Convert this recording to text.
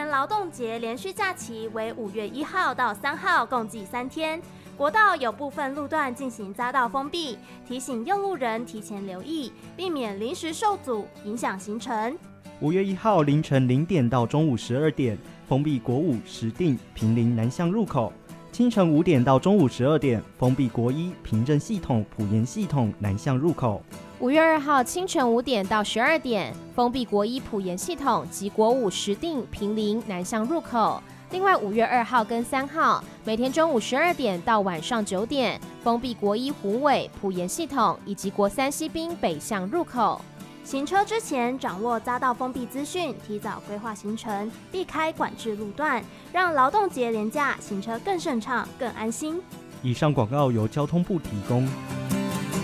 年劳动节连续假期为5月1号到3号，共计3天。国道有部分路段进行匝道封闭，提醒用路人提前留意，避免临时受阻，影响行程。 5月1号凌晨0点到中午12点，封闭国5石碇、坪林南向入口；清晨5点到中午12点，封闭国1平镇系统、埔盐系统南向入口。 5月2号清晨5点到12点，封闭国1埔盐系统及国5石碇、坪林南向入口。另外5月2号跟3号，每天中午12点到晚上9点，封闭国1虎尾、埔盐系统以及国3西滨北向入口。 行车之前掌握匝道封闭资讯，提早规划行程，避开管制路段，让劳动节连假行车更顺畅、更安心。 以上广告由交通部提供。